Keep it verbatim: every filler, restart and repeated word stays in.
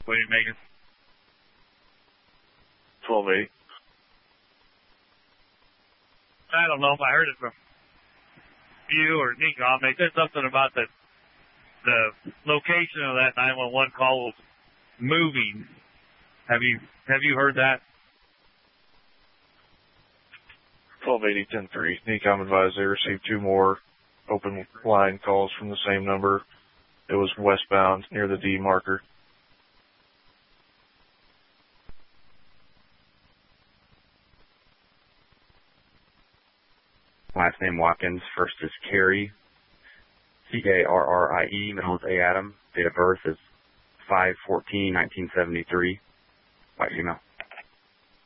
What are you making? twelve eighty. I don't know if I heard it from you or Nico. They said something about the the location of that nine one one call was moving. Have you have you heard that? twelve eighty, ten three. NECOM advised they received two more open line calls from the same number. It was westbound near the D marker. Last name Watkins. First is Carrie. C A R R I E. Middle is A. Adam. Date of birth is five fourteen nineteen seventy-three. By email.